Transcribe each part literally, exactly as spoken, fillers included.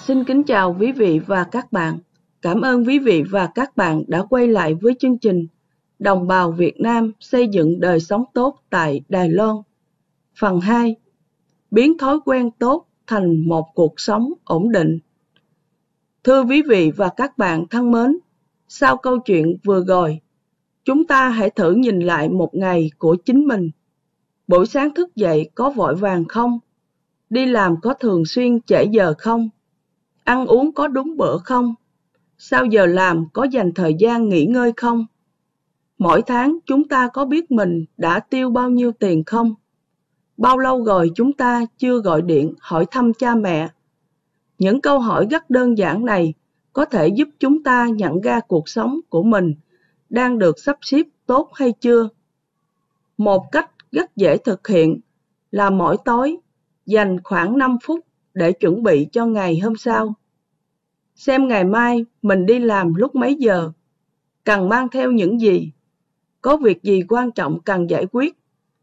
Xin kính chào quý vị và các bạn. Cảm ơn quý vị và các bạn đã quay lại với chương trình Đồng bào Việt Nam xây dựng đời sống tốt tại Đài Loan. Phần hai. Biến thói quen tốt thành một cuộc sống ổn định. Thưa quý vị và các bạn thân mến, sau câu chuyện vừa rồi, chúng ta hãy thử nhìn lại một ngày của chính mình. Buổi sáng thức dậy có vội vàng không? Đi làm có thường xuyên trễ giờ không? Ăn uống có đúng bữa không? Sau giờ làm có dành thời gian nghỉ ngơi không? Mỗi tháng chúng ta có biết mình đã tiêu bao nhiêu tiền không? Bao lâu rồi chúng ta chưa gọi điện hỏi thăm cha mẹ? Những câu hỏi rất đơn giản này có thể giúp chúng ta nhận ra cuộc sống của mình đang được sắp xếp tốt hay chưa. Một cách rất dễ thực hiện là mỗi tối dành khoảng năm phút để chuẩn bị cho ngày hôm sau. Xem ngày mai mình đi làm lúc mấy giờ, cần mang theo những gì, có việc gì quan trọng cần giải quyết.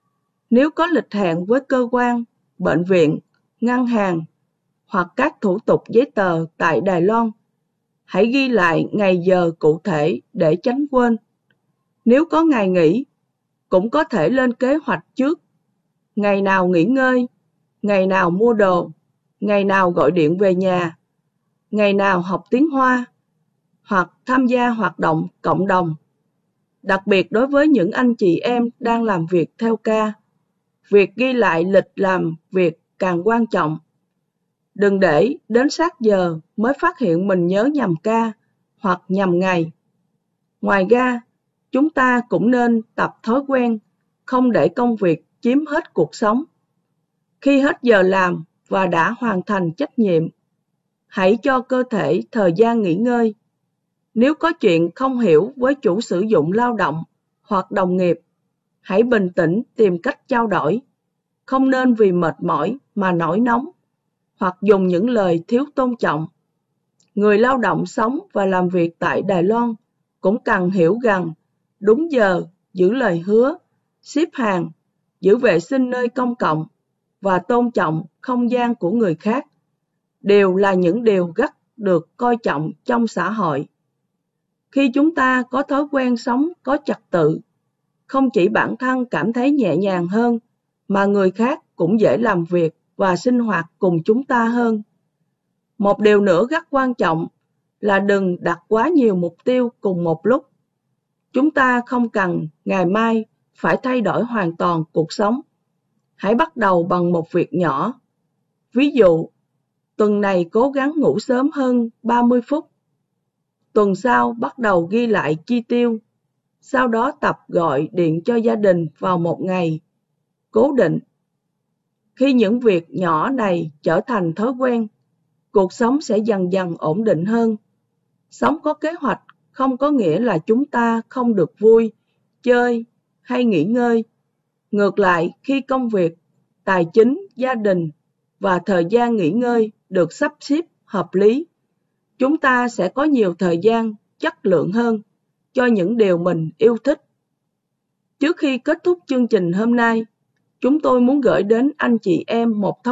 Nếu có lịch hẹn với cơ quan, bệnh viện, ngân hàng hoặc các thủ tục giấy tờ tại Đài Loan, hãy ghi lại ngày giờ cụ thể để tránh quên. Nếu có ngày nghỉ, cũng có thể lên kế hoạch trước. Ngày nào nghỉ ngơi, ngày nào mua đồ, ngày nào gọi điện về nhà, ngày nào học tiếng Hoa, hoặc tham gia hoạt động cộng đồng. Đặc biệt đối với những anh chị em đang làm việc theo ca, việc ghi lại lịch làm việc càng quan trọng. Đừng để đến sát giờ mới phát hiện mình nhớ nhầm ca hoặc nhầm ngày. Ngoài ra, chúng ta cũng nên tập thói quen không để công việc chiếm hết cuộc sống. Khi hết giờ làm và đã hoàn thành trách nhiệm, hãy cho cơ thể thời gian nghỉ ngơi. Nếu có chuyện không hiểu với chủ sử dụng lao động hoặc đồng nghiệp, hãy bình tĩnh tìm cách trao đổi. Không nên vì mệt mỏi mà nổi nóng hoặc dùng những lời thiếu tôn trọng. Người lao động sống và làm việc tại Đài Loan cũng cần hiểu rằng đúng giờ, giữ lời hứa, xếp hàng, giữ vệ sinh nơi công cộng và tôn trọng không gian của người khác đều là những điều rất được coi trọng trong xã hội. Khi chúng ta có thói quen sống có trật tự, không chỉ bản thân cảm thấy nhẹ nhàng hơn, mà người khác cũng dễ làm việc và sinh hoạt cùng chúng ta hơn. Một điều nữa rất quan trọng là đừng đặt quá nhiều mục tiêu cùng một lúc. Chúng ta không cần ngày mai phải thay đổi hoàn toàn cuộc sống. Hãy bắt đầu bằng một việc nhỏ. Ví dụ, tuần này cố gắng ngủ sớm hơn ba mươi phút. Tuần sau bắt đầu ghi lại chi tiêu. Sau đó tập gọi điện cho gia đình vào một ngày cố định. Khi những việc nhỏ này trở thành thói quen, cuộc sống sẽ dần dần ổn định hơn. Sống có kế hoạch không có nghĩa là chúng ta không được vui, chơi hay nghỉ ngơi. Ngược lại, khi công việc, tài chính, gia đình và thời gian nghỉ ngơi được sắp xếp hợp lý, chúng ta sẽ có nhiều thời gian chất lượng hơn cho những điều mình yêu thích. Trước khi kết thúc chương trình hôm nay, chúng tôi muốn gửi đến anh chị em một thông